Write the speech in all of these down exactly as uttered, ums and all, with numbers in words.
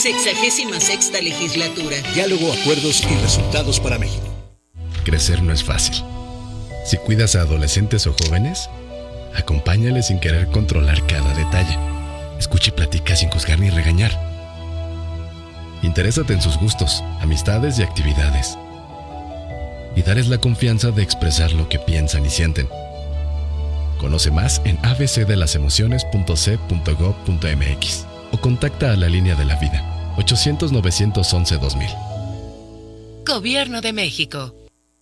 Sexagésima sexta legislatura. Diálogo, acuerdos y resultados para México. Crecer no es fácil. Si cuidas a adolescentes o jóvenes, acompáñales sin querer controlar cada detalle. Escucha y platica sin juzgar ni regañar. Interésate en sus gustos, amistades y actividades. Y darles la confianza de expresar lo que piensan y sienten. Conoce más en a b c de las emociones punto c punto gov punto m x o contacta a la línea de la vida ochocientos, novecientos once, dos mil. Gobierno de México.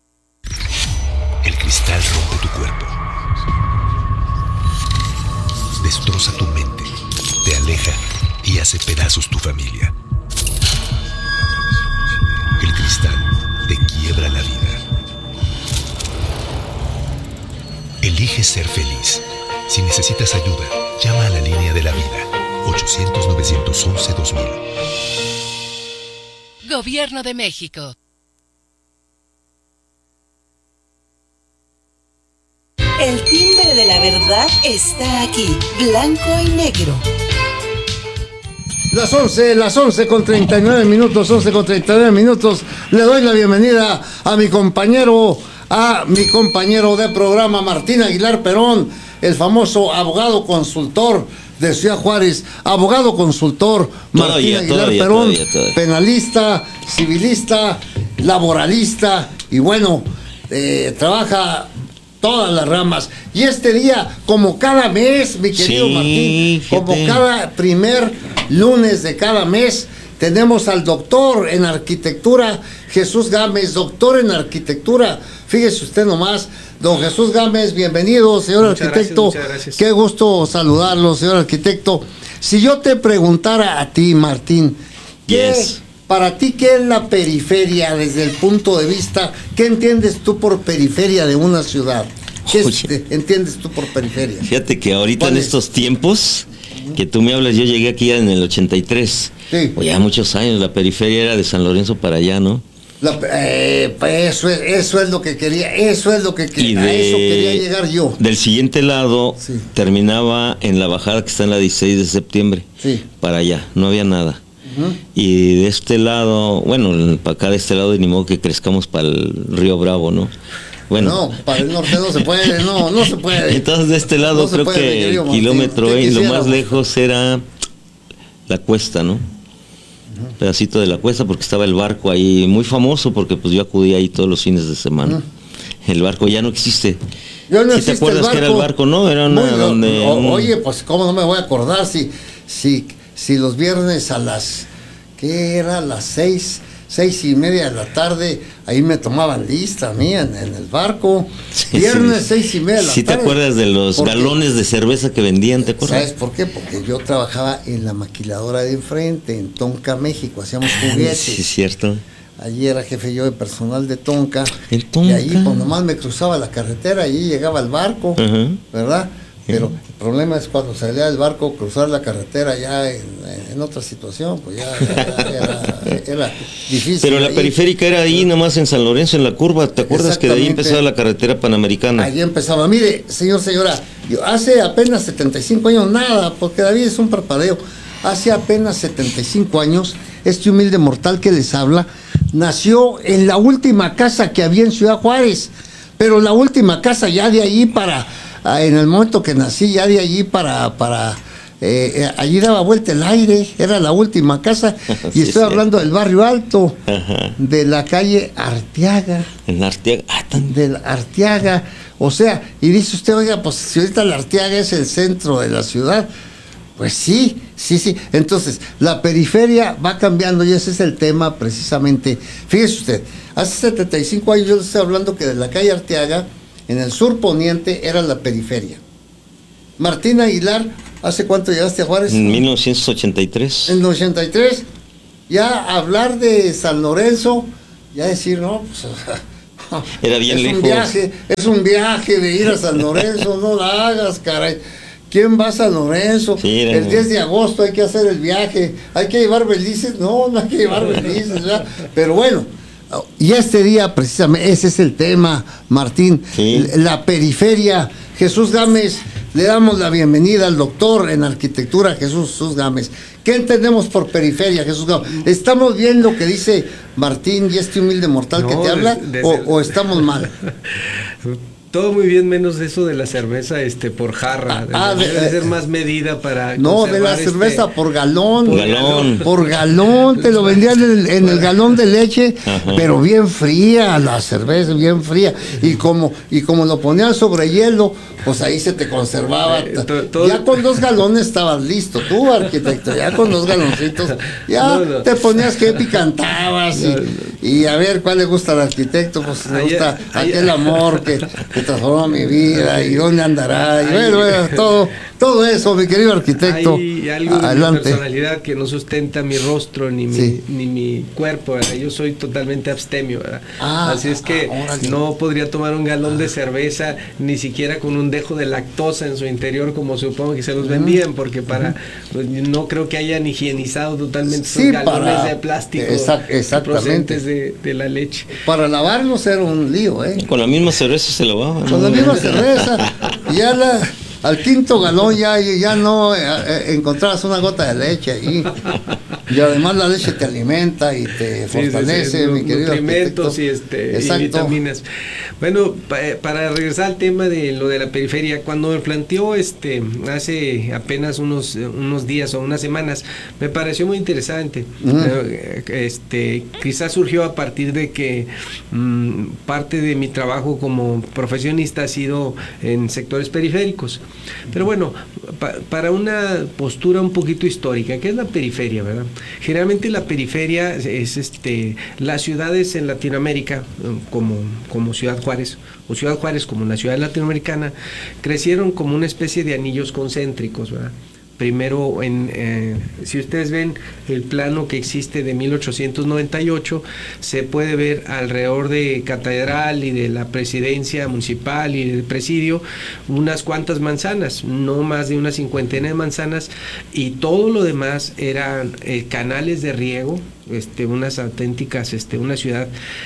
El cristal rompe tu cuerpo. Destroza tu mente, te aleja y hace pedazos tu familia. El cristal te quiebra la vida. Elige ser feliz. Si necesitas ayuda, llama a la línea de la vida ochocientos, novecientos once, dos mil. Gobierno de México. El timbre de la verdad está aquí, blanco y negro. Las once, las once con treinta y nueve minutos, once con treinta y nueve minutos. Le doy la bienvenida a mi compañero, a mi compañero de programa, Martín Aguilar Perón, el famoso abogado consultor de Ciudad Juárez, abogado consultor Martín todavía, Aguilar todavía, Perón, todavía, todavía. penalista, civilista, laboralista y bueno, eh, trabaja todas las ramas. Y este día, como cada mes, mi querido Sí, Martín, fíjate. como cada primer lunes de cada mes, tenemos al doctor en arquitectura, Jesús Gámez, doctor en arquitectura. Fíjese usted nomás, don Jesús Gámez, bienvenido, señor Muchas arquitecto. gracias, muchas gracias. Qué gusto saludarlo, señor arquitecto. Si yo te preguntara a ti, Martín, ¿qué, Yes. para ti qué es la periferia desde el punto de vista, qué entiendes tú por periferia de una ciudad? ¿Qué es- Oye. entiendes tú por periferia? Fíjate que ahorita ¿Cuál en es? estos tiempos que tú me hablas, yo llegué aquí en el ochenta y tres. Sí. O ya muchos años, la periferia era de San Lorenzo para allá, ¿no? La- eh, pues eso, es, eso es lo que quería, eso es lo que Y quería, a de- eso quería llegar yo. Del siguiente lado Sí. terminaba en la bajada que está en la dieciséis de septiembre. Sí. Para allá, no había nada. Ujú. Y de este lado, bueno, para acá de este lado, ni modo que crezcamos para el río Bravo, ¿no? Bueno. No, para el norte no se puede, no, no se puede. Entonces de este lado No se creo puede, mi que querido el Martín. kilómetro ¿Qué eh, lo quisiéramos? más lejos era la cuesta, ¿no? Un pedacito de la cuesta porque estaba el barco ahí, muy famoso porque pues yo acudía ahí todos los fines de semana. El barco ya no existe. Yo no ¿Sí te existe acuerdas el que era el barco, no? Era una Muy- donde... o- un- Oye, pues cómo no me voy a acordar si, si, si los viernes a las, ¿qué era? Las seis, seis y media de la tarde, ahí me tomaban lista a mí en, en el barco. Sí, Viernes, sí. seis y media de la ¿Sí te tarde. acuerdas de los Porque- galones de cerveza que vendían? ¿Te acuerdas? ¿Sabes por qué? Porque yo trabajaba en la maquiladora de enfrente, en Tonka, México, hacíamos juguetes. Sí, es cierto. Allí era jefe yo de personal de Tonka. En Y Tonka. ahí pues nomás me cruzaba la carretera, allí llegaba el barco, Ajá. ¿verdad? Pero el problema es cuando salía del barco, cruzar la carretera ya en, en otra situación, pues ya era, era- era difícil. Pero la ahí. periférica era ahí nomás en San Lorenzo, en la curva. ¿Te acuerdas que de ahí Exactamente. empezaba la carretera panamericana? Allí empezaba. Mire, señor, señora, yo hace apenas setenta y cinco años, nada, porque David es un parpadeo. Hace apenas setenta y cinco años, este humilde mortal que les habla, nació en la última casa que había en Ciudad Juárez. Pero la última casa ya de allí para, ah, en el momento que nací, ya de allí para, para eh, eh, allí daba vuelta el aire, era la última casa. Y Sí, estoy sí. hablando del barrio alto, Ajá. de la calle Arteaga. En Arteaga. Ah, tan- Del Arteaga, o sea, y dice usted, oiga, pues si ahorita la Arteaga es el centro de la ciudad, pues sí, sí, sí, entonces la periferia va cambiando y ese es el tema precisamente. Fíjese usted, hace setenta y cinco años yo le estoy hablando que de la calle Arteaga, en el sur poniente, era la periferia. Martín Aguilar, ¿hace cuánto llegaste a Juárez? En mil novecientos ochenta y tres. En el ochenta y tres, ya hablar de San Lorenzo, ya decir, no, pues... Era bien es lejos. Un viaje, es un viaje de ir a San Lorenzo, no la hagas, caray. ¿Quién va a San Lorenzo? Sí, era- el diez de agosto hay que hacer el viaje. ¿Hay que llevar belices? No, no hay que llevar belices, ¿verdad? Pero bueno, y este día precisamente, ese es el tema, Martín. Sí. La periferia, Jesús Gámez, le damos la bienvenida al doctor en arquitectura, Jesús, Jesús Gámez. ¿Qué entendemos por periferia, Jesús Gámez? ¿Estamos bien lo que dice Martín y este humilde mortal no, que te habla? Desde, o, ¿O estamos mal? Todo muy bien, menos eso de la cerveza este por jarra. Ah, debe de, de ser más medida para. No, de la cerveza este, por galón. Por galón. Por galón, te lo vendían en el, en el galón de leche, ajá, pero bien fría, la cerveza bien fría. Y como, y como lo ponían sobre hielo, pues ahí se te conservaba. Eh, to, todo, ya con dos galones estabas listo, tú, arquitecto, ya con dos galoncitos, ya no, no. te ponías que y cantabas. No, y, no. y a ver cuál le gusta al arquitecto, pues le gusta ayer, aquel amor que. que transformó mi vida y dónde andará y bueno, bueno, todo, todo eso, mi querido arquitecto. Hay algo de mi personalidad que no sustenta mi rostro ni mi, sí. ni mi cuerpo, ¿verdad? Yo soy totalmente abstemio, ¿verdad? Ah, así es que ah, no podría tomar un galón de cerveza ni siquiera con un dejo de lactosa en su interior como supongo que se los vendían, porque para pues, no creo que hayan higienizado totalmente sí, esos galones para, de plástico exact, procedentes de, de la leche. Para lavarlos era un lío, ¿eh? Con la misma cerveza se lavaba. Con la misma cerveza. Ya la, al quinto galón ya, ya no eh, eh, encontrabas una gota de leche ahí. Y además la leche te alimenta y te fortalece, sí, sí, sí, mi querido nutrimentos y, este, y vitaminas. Bueno, pa, para regresar al tema de lo de la periferia, cuando me planteó este hace apenas unos unos días o unas semanas, me pareció muy interesante. Uh-huh. Este, quizás surgió a partir de que mmm, parte de mi trabajo como profesionista ha sido en sectores periféricos. Pero bueno, pa, para una postura un poquito histórica, ¿qué es la periferia, verdad? Generalmente la periferia es este las ciudades en Latinoamérica, como, como Ciudad Juárez, o Ciudad Juárez como una ciudad latinoamericana, crecieron como una especie de anillos concéntricos, ¿verdad? Primero, en, eh, si ustedes ven el plano que existe de mil ochocientos noventa y ocho, se puede ver alrededor de Catedral y de la presidencia municipal y del presidio unas cuantas manzanas, no más de una cincuentena de manzanas, y todo lo demás eran eh, canales de riego, este, unas auténticas, este, una ciudad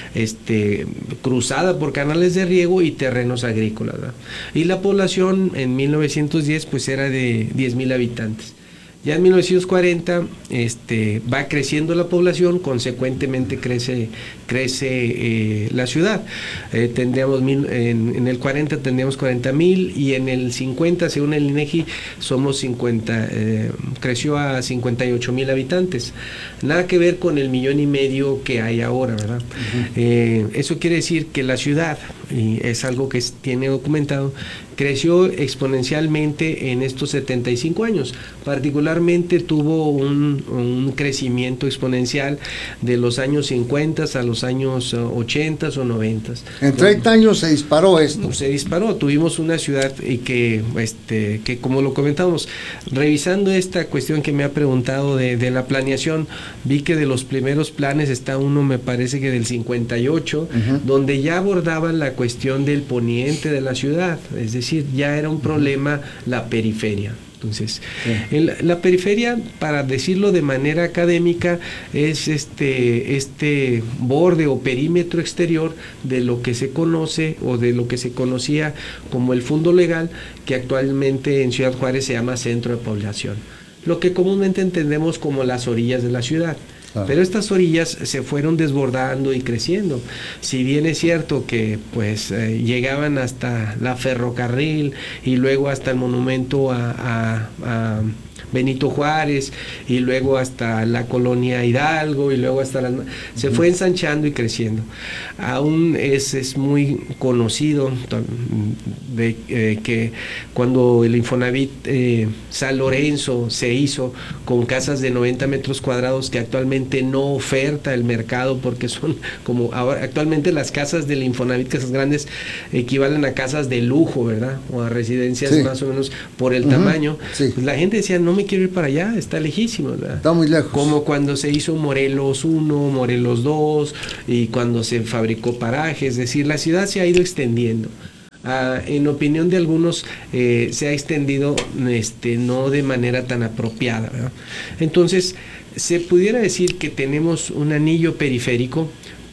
este, cruzada por canales de riego y terrenos agrícolas, ¿verdad? Y la población en mil novecientos diez pues era de diez mil habitantes. Ya en mil novecientos cuarenta este, va creciendo la población, consecuentemente crece, crece eh, la ciudad. Eh, tendríamos mil, en, en el cuarenta tendríamos cuarenta mil y en el cincuenta, según el INEGI, somos cincuenta, eh, creció a cincuenta y ocho mil habitantes. Nada que ver con el millón y medio que hay ahora, ¿verdad? Uh-huh. Eh, eso quiere decir que la ciudad, y es algo que tiene documentado, creció exponencialmente en estos setenta y cinco años. Particularmente tuvo un, un crecimiento exponencial de los años cincuenta a los años ochenta o noventa. En treinta años se disparó esto. Se disparó. Tuvimos una ciudad y que, este, que como lo comentamos, revisando esta cuestión que me ha preguntado de, de la planeación, vi que de los primeros planes está uno, me parece que del cincuenta y ocho, uh-huh, donde ya abordaban la cuestión del poniente de la ciudad, es decir, ya era un problema la periferia. Entonces, sí. en la, la periferia, para decirlo de manera académica, es este, este borde o perímetro exterior de lo que se conoce o de lo que se conocía como el fondo legal, que actualmente en Ciudad Juárez se llama centro de población, lo que comúnmente entendemos como las orillas de la ciudad. Pero estas orillas se fueron desbordando y creciendo. Si bien es cierto que pues eh, llegaban hasta la ferrocarril y luego hasta el monumento a, a, a Benito Juárez y luego hasta la colonia Hidalgo y luego hasta las... se fue ensanchando y creciendo. Aún es, es muy conocido de, eh, que cuando el Infonavit eh, San Lorenzo se hizo con casas de noventa metros cuadrados que actualmente no oferta el mercado porque son como ahora, actualmente las casas del Infonavit, casas grandes, equivalen a casas de lujo, ¿verdad? O a residencias sí. más o menos por el uh-huh. tamaño. Sí. Pues la gente decía, no me quiero ir para allá, está lejísimo, ¿verdad? Está muy lejos. Como cuando se hizo Morelos uno, Morelos dos y cuando se fabricó Paraje, es decir, la ciudad se ha ido extendiendo. Ah, en opinión de algunos eh, se ha extendido este, no de manera tan apropiada, ¿verdad? Entonces, se pudiera decir que tenemos un anillo periférico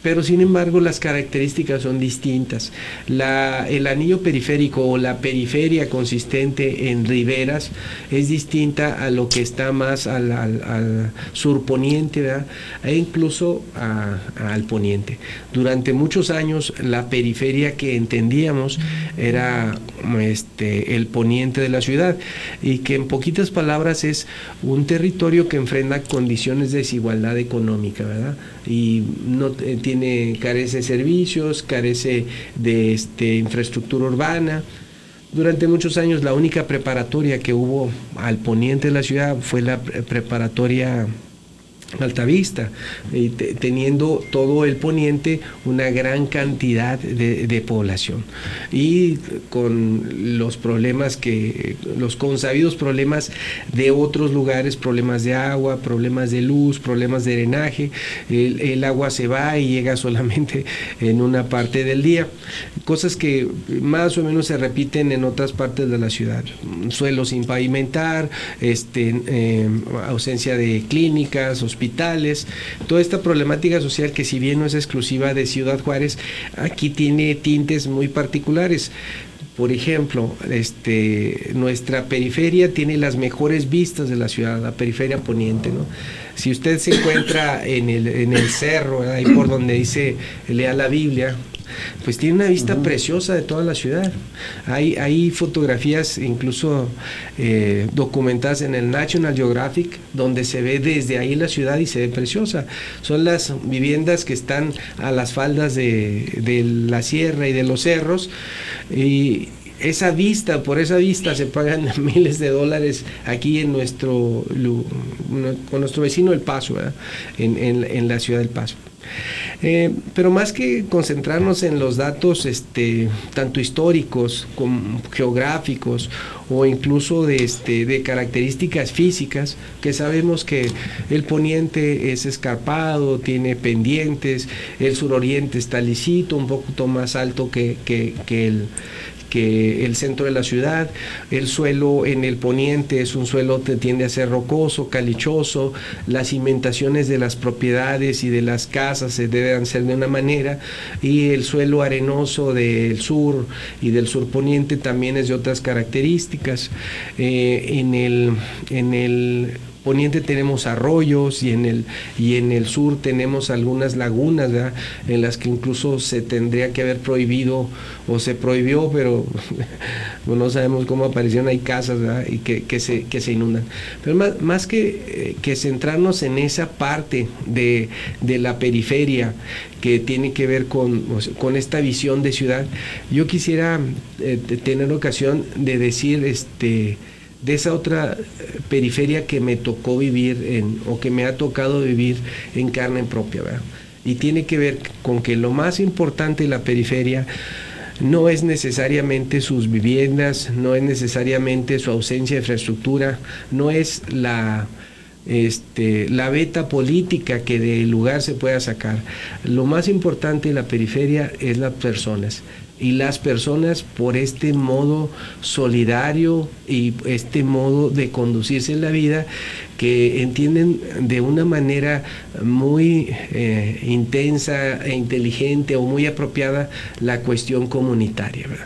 pero sin embargo las características son distintas. La, el anillo periférico o la periferia consistente en riberas es distinta a lo que está más al, al, al surponiente, ¿verdad? E incluso a, a, al poniente. Durante muchos años la periferia que entendíamos era este, el poniente de la ciudad, y que en poquitas palabras es un territorio que enfrenta condiciones de desigualdad económica, ¿verdad? Y no eh, tiene, carece de servicios, carece de este, infraestructura urbana. Durante muchos años la única preparatoria que hubo al poniente de la ciudad fue la preparatoria Altavista, y te, teniendo todo el poniente una gran cantidad de, de población, y con los problemas que, los consabidos problemas de otros lugares, problemas de agua, problemas de luz, problemas de drenaje, el, el agua se va y llega solamente en una parte del día, cosas que más o menos se repiten en otras partes de la ciudad, suelos sin pavimentar, este, eh, ausencia de clínicas, hospitales, hospitales, toda esta problemática social que si bien no es exclusiva de Ciudad Juárez, aquí tiene tintes muy particulares. Por ejemplo, este, nuestra periferia tiene las mejores vistas de la ciudad, la periferia poniente, ¿no? Si usted se encuentra en el, en el cerro, ¿verdad? Ahí por donde dice, lea la Biblia, pues tiene una vista uh-huh. preciosa de toda la ciudad. Hay, hay fotografías incluso eh, documentadas en el National Geographic, donde se ve desde ahí la ciudad y se ve preciosa. Son las viviendas que están a las faldas de, de la sierra y de los cerros, y esa vista, por esa vista se pagan miles de dólares aquí en nuestro, con nuestro vecino El Paso, ¿verdad? En, en, en la ciudad del Paso. Eh, pero más que concentrarnos en los datos este, tanto históricos como geográficos o incluso de, este, de características físicas, que sabemos que el poniente es escarpado, tiene pendientes, el suroriente está lisito, un poquito más alto que, que, que el que el centro de la ciudad. El suelo en el poniente es un suelo que tiende a ser rocoso, calichoso, las cimentaciones de las propiedades y de las casas se deben ser de una manera, y el suelo arenoso del sur y del surponiente también es de otras características. Eh, en el, en el poniente tenemos arroyos, y en el y en el sur tenemos algunas lagunas, ¿verdad? En las que incluso se tendría que haber prohibido o se prohibió, pero no sabemos cómo aparecieron, hay casas, ¿verdad? Y que, que, se, que se inundan. Pero más, más que, eh, que centrarnos en esa parte de, de la periferia que tiene que ver con, con esta visión de ciudad, yo quisiera eh, tener ocasión de decir este de esa otra periferia que me tocó vivir en, o que me ha tocado vivir en carne propia, ¿verdad? Y tiene que ver con que lo más importante de la periferia no es necesariamente sus viviendas, no es necesariamente su ausencia de infraestructura, no es la Este, la beta política que del lugar se pueda sacar. Lo más importante de la periferia es las personas, y las personas por este modo solidario y este modo de conducirse en la vida, que entienden de una manera muy eh, intensa e inteligente o muy apropiada la cuestión comunitaria, ¿verdad?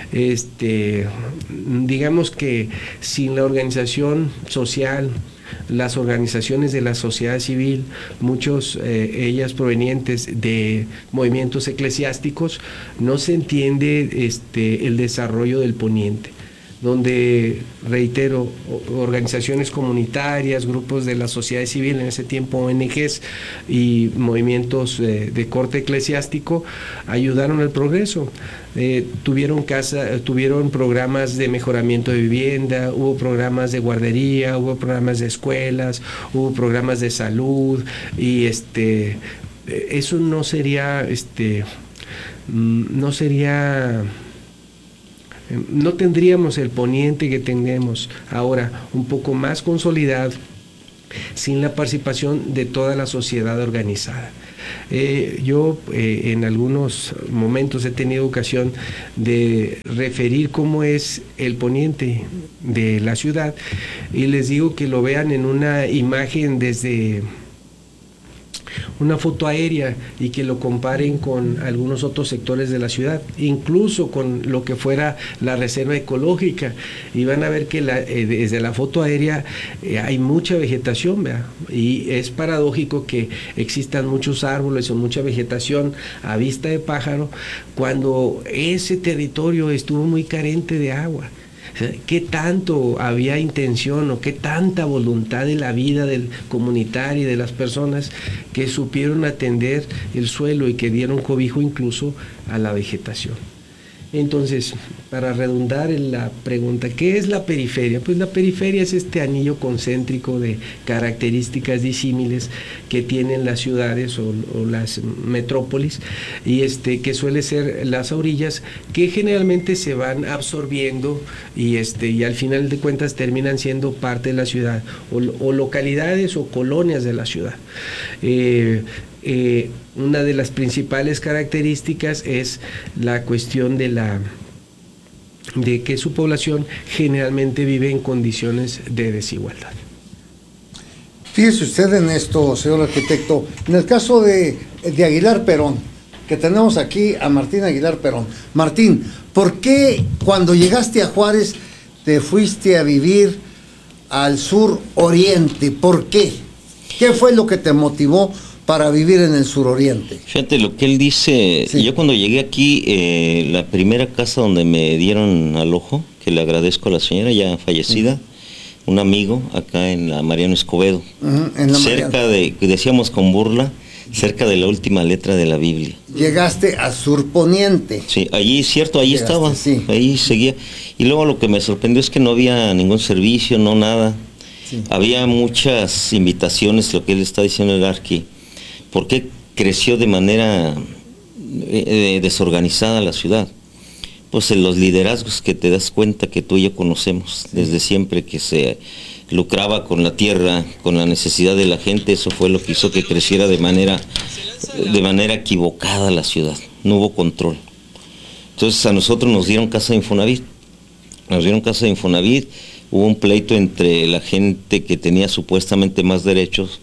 Este, digamos que sin la organización social, las organizaciones de la sociedad civil, muchos eh, ellas provenientes de movimientos eclesiásticos, no se entiende este, el desarrollo del poniente, donde, reitero, organizaciones comunitarias, grupos de la sociedad civil, en ese tiempo O N Ges y movimientos eh, de corte eclesiástico, ayudaron al progreso. Eh, tuvieron casa, tuvieron programas de mejoramiento de vivienda, hubo programas de guardería, hubo programas de escuelas, hubo programas de salud, y este eso no sería este no sería no tendríamos el poniente que tenemos ahora, un poco más consolidado, sin la participación de toda la sociedad organizada. Eh, yo eh, en algunos momentos he tenido ocasión de referir cómo es el poniente de la ciudad, y les digo que lo vean en una imagen desde una foto aérea y que lo comparen con algunos otros sectores de la ciudad, incluso con lo que fuera la reserva ecológica, y van a ver que la, eh, desde la foto aérea eh, hay mucha vegetación, ¿verdad? Y es paradójico que existan muchos árboles o mucha vegetación a vista de pájaro cuando ese territorio estuvo muy carente de agua. ¿Qué tanto había intención o qué tanta voluntad de la vida del comunitario y de las personas que supieron atender el suelo y que dieron cobijo incluso a la vegetación? Entonces, para redundar en la pregunta, ¿qué es la periferia? Pues la periferia es este anillo concéntrico de características disímiles que tienen las ciudades o, o las metrópolis, y este que suele ser las orillas, que generalmente se van absorbiendo y este y al final de cuentas terminan siendo parte de la ciudad, o, o localidades o colonias de la ciudad. Eh, Eh, una de las principales características es la cuestión de la de que su población generalmente vive en condiciones de desigualdad. Fíjese usted en esto, señor arquitecto, en el caso de, de Aguilar Perón, que tenemos aquí a Martín Aguilar Perón. Martín, ¿por qué cuando llegaste a Juárez te fuiste a vivir al sur oriente? ¿Por qué? ¿Qué fue lo que te motivó para vivir en el suroriente? Fíjate lo que él dice. Sí. Yo cuando llegué aquí, eh, la primera casa donde me dieron alojo, que le agradezco a la señora ya fallecida, sí. un amigo acá en la Mariano Escobedo, uh-huh, en la cerca Mariano. de, decíamos con burla, cerca de la última letra de la Biblia. Llegaste a surponiente. Sí, allí, cierto, allí Llegaste, estaba, sí. ahí seguía. Y luego lo que me sorprendió es que no había ningún servicio, no nada. Sí. Había muchas invitaciones, lo que él está diciendo el Arqui. ¿Por qué creció de manera eh, desorganizada la ciudad? Pues en los liderazgos que te das cuenta que tú y yo conocemos sí. desde siempre, que se lucraba con la tierra, con la necesidad de la gente. Eso fue lo que hizo que creciera de manera, de manera equivocada la ciudad. No hubo control. Entonces a nosotros nos dieron casa de Infonavit. Nos dieron casa de Infonavit. Hubo un pleito entre la gente que tenía supuestamente más derechos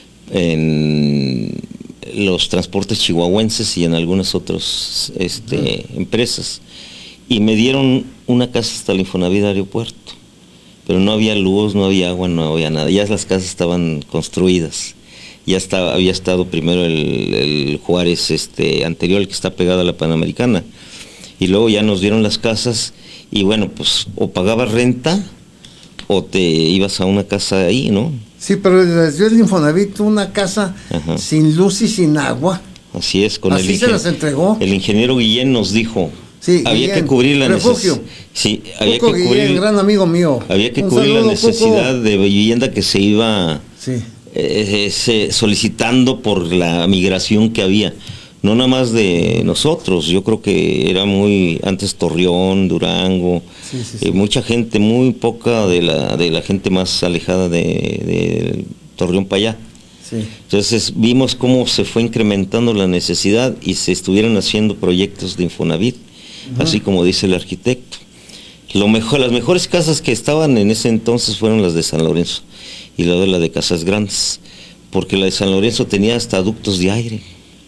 en los transportes chihuahuenses y en algunas otras este, uh-huh. empresas, y me dieron una casa hasta el Infonavit Aeropuerto, pero no había luz, no había agua, no había nada. Ya las casas estaban construidas, ya estaba, había estado primero el, el Juárez este, anterior, el que está pegado a la Panamericana, y luego ya nos dieron las casas, y bueno, pues o pagabas renta o te ibas a una casa ahí, ¿no? Sí, pero les dio el Infonavit una casa Ajá. sin luz y sin agua. Así es, con Así el se las entregó. El ingeniero Guillén nos dijo, sí, había Guillén, que cubrir la necesidad. Sí, había Cuco que cubrir, Guillén, gran amigo mío. Había que Un cubrir saludo, la necesidad Cuco. de vivienda que se iba sí. eh, se, solicitando por la migración que había. No nada más de nosotros, yo creo que era muy, antes Torreón, Durango, sí, sí, sí. Eh, mucha gente, muy poca de la de la gente más alejada de, de Torreón para allá. Sí. Entonces vimos cómo se fue incrementando la necesidad y se estuvieron haciendo proyectos de Infonavit, uh-huh. así como dice el arquitecto. Lo mejor, las mejores casas que estaban en ese entonces fueron las de San Lorenzo y la de la de Casas Grandes, porque la de San Lorenzo tenía hasta ductos de aire.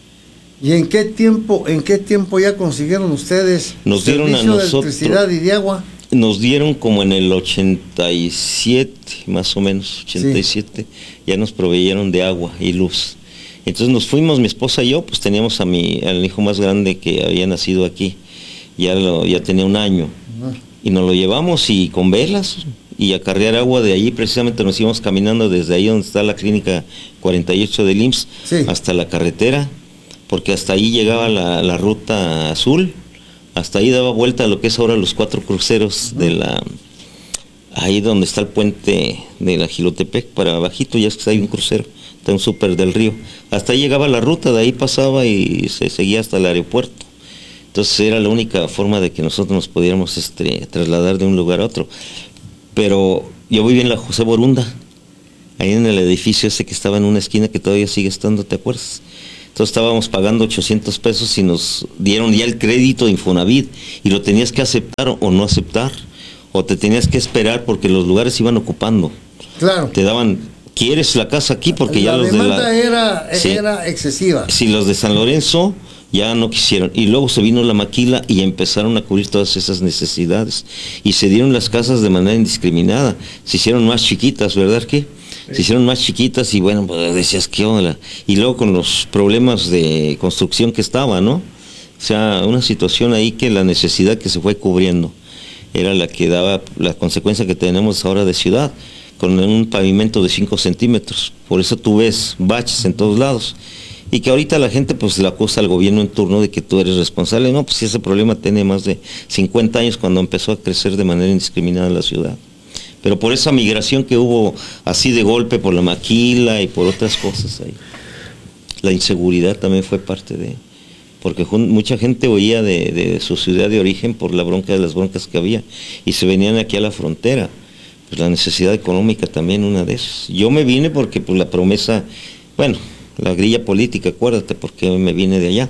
¿Y en qué tiempo, en qué tiempo ya consiguieron ustedes nos dieron a nosotros, de electricidad y de agua? Nos dieron como en el ochenta y siete, más o menos, ochenta y siete, sí. ya nos proveyeron de agua y luz. Entonces nos fuimos, mi esposa y yo, pues teníamos a mi, al hijo más grande que había nacido aquí, ya, lo, ya tenía un año, uh-huh. y nos lo llevamos y con velas y a cargar agua de allí. Precisamente nos íbamos caminando desde ahí donde está la clínica cuarenta y ocho del I M S S sí. hasta la carretera, porque hasta ahí llegaba la, la ruta azul, hasta ahí daba vuelta a lo que es ahora los cuatro cruceros de la, ahí donde está el puente de la Gilotepec, para abajito ya es que hay un crucero, está un súper del río, hasta ahí llegaba la ruta, de ahí pasaba y se seguía hasta el aeropuerto. Entonces era la única forma de que nosotros nos pudiéramos este, trasladar de un lugar a otro. Pero yo viví en la José Borunda, ahí en el edificio ese que estaba en una esquina que todavía sigue estando, ¿te acuerdas? Entonces estábamos pagando ochocientos pesos y nos dieron ya el crédito de Infonavit y lo tenías que aceptar o no aceptar, o te tenías que esperar porque los lugares se iban ocupando. Claro. Te daban quieres la casa aquí porque la ya los de la... La demanda era, sí, era excesiva. Sí, los de San Lorenzo ya no quisieron. Y luego se vino la maquila y empezaron a cubrir todas esas necesidades. Y se dieron las casas de manera indiscriminada. Se hicieron más chiquitas, ¿verdad, Arqui? Sí. Se hicieron más chiquitas y bueno, pues decías, ¿qué onda? Y luego con los problemas de construcción que estaba, ¿no? O sea, una situación ahí que la necesidad que se fue cubriendo era la que daba la consecuencia que tenemos ahora de ciudad, con un pavimento de cinco centímetros. Por eso tú ves baches en todos lados. Y que ahorita la gente pues le acusa al gobierno en turno de que tú eres responsable. No, pues si ese problema tiene más de cincuenta años cuando empezó a crecer de manera indiscriminada la ciudad. Pero por esa migración que hubo así de golpe, por la maquila y por otras cosas ahí. La inseguridad también fue parte de... Porque mucha gente oía de, de su ciudad de origen por la bronca de las broncas que había. Y se venían aquí a la frontera. Pues la necesidad económica también una de esas. Yo me vine porque pues la promesa... Bueno... La grilla política, acuérdate, porque me vine de allá.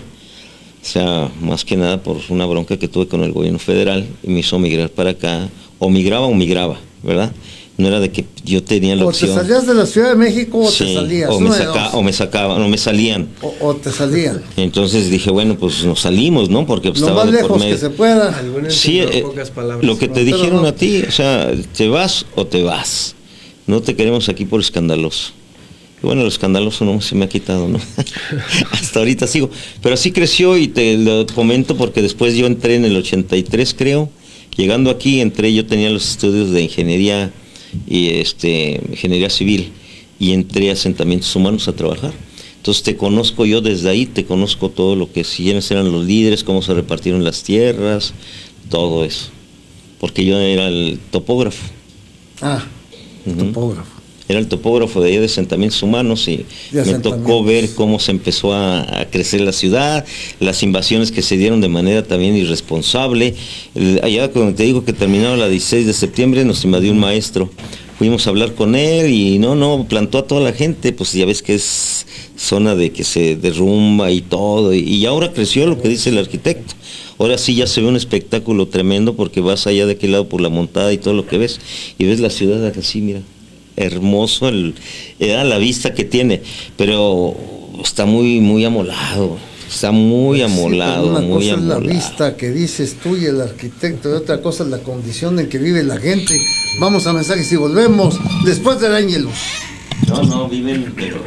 O sea, más que nada por una bronca que tuve con el gobierno federal y me hizo migrar para acá. O migraba o migraba, ¿verdad? No era de que yo tenía la o opción. O te salías de la Ciudad de México o sí, te salías. O me, saca, o me sacaban, o me salían. O, o te salían. Entonces dije, bueno, pues nos salimos, ¿no? Porque pues, lo estaba más de lejos por medio. que se pueda. Sí, eh, lo que te dijeron a ti, o sea, te vas o te vas. No te queremos aquí por escandaloso. Y bueno, lo escandaloso no se me ha quitado, ¿no? Hasta ahorita sigo. Pero así creció y te lo comento porque después yo entré en el ochenta y tres, creo. Llegando aquí, entré, yo tenía los estudios de ingeniería y este ingeniería civil y entré a asentamientos humanos a trabajar. Entonces te conozco yo desde ahí, te conozco todo lo que si eran los líderes, cómo se repartieron las tierras, todo eso. Porque yo era el topógrafo. Ah, uh-huh. topógrafo. Era el topógrafo de ahí de asentamientos humanos y me tocó ver cómo se empezó a, a crecer la ciudad, las invasiones que se dieron de manera también irresponsable. El, allá cuando te digo que terminaba la dieciséis de septiembre nos invadió un maestro. Fuimos a hablar con él y no, no, plantó a toda la gente, pues ya ves que es zona de que se derrumba y todo. Y, y ahora creció lo que dice el arquitecto. Ahora sí ya se ve un espectáculo tremendo porque vas allá de aquel lado por la montada y todo lo que ves. Y ves la ciudad así, mira. Hermoso el, era la vista que tiene, pero está muy muy amolado, está muy amolado, sí, una muy cosa amolado. Es la vista que dices tú y el arquitecto, y otra cosa es la condición en que vive la gente. Vamos a mensajes y volvemos después del Ángelus. No, no, viven, pero...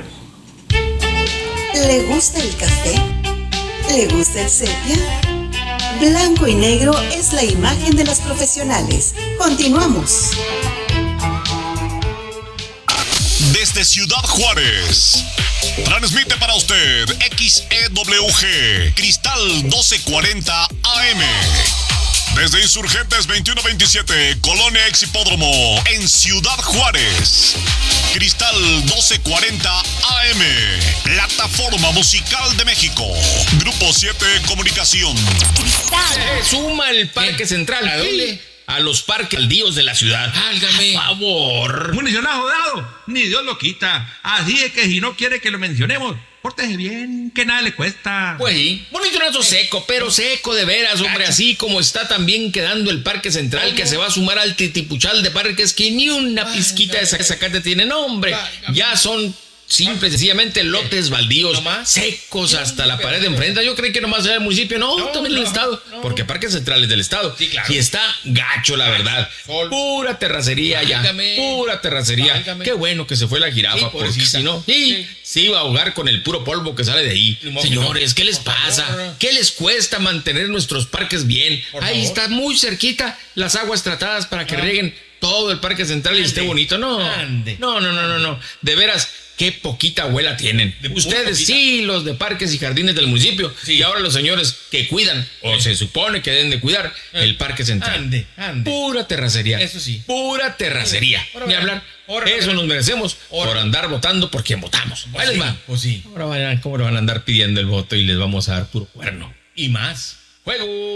¿Le gusta el café? ¿Le gusta el sepia? Blanco y negro es la imagen de los profesionales. Continuamos. Desde Ciudad Juárez, transmite para usted X E W G, Cristal doce cuarenta A M. Desde Insurgentes veintiuno veintisiete, Colonia Ex Hipódromo, en Ciudad Juárez. Cristal doce cuarenta A M, Plataforma Musical de México. Grupo siete Comunicación. Cristal. Eh, suma el Parque Central. ¿A dónde? A los parques baldíos de la ciudad. Válgame. Por favor. Municionazo dado, ni Dios lo quita. Así es que si no quiere que lo mencionemos, pórtese bien, que nada le cuesta. Pues sí, municionazo seco, pero seco de veras, hombre. Así como está también quedando el Parque Central, que se va a sumar al titipuchal de parques que ni una pizquita de zacate tiene. No, hombre, ya son... simple, sencillamente lotes baldíos, secos hasta la pared de enfrente. Yo creí que nomás era el municipio, no, no también no, el estado, no. Porque Parque Central es del estado. Sí, claro. Y está gacho, la verdad. Sol. Pura terracería ya, Válgame. pura terracería. Válgame. Qué bueno que se fue la jirafa, sí, porque si no, sí, se iba a ahogar con el puro polvo que sale de ahí. Señores, ¿qué les pasa? ¿Qué les cuesta mantener nuestros parques bien? Por ahí favor. Está muy cerquita las aguas tratadas para que ah. rieguen todo el Parque Central Ande. Y esté bonito. No, Ande. no, no, no, no, no. De veras, qué poquita abuela tienen. Ustedes sí, los de parques y jardines del municipio. Sí. Y ahora los señores que cuidan, o se supone que deben de cuidar, eh. el Parque Central. Ande, ande. Pura terracería. Eso sí. Pura terracería. Sí. Ni hablar. Ahora, Eso ahora, nos merecemos ahora. por andar votando por quien votamos. Pues ahí sí, les va. Pues sí. Ahora van a, ¿cómo le van a andar pidiendo el voto y les vamos a dar puro cuerno? Y más. ¡Juego!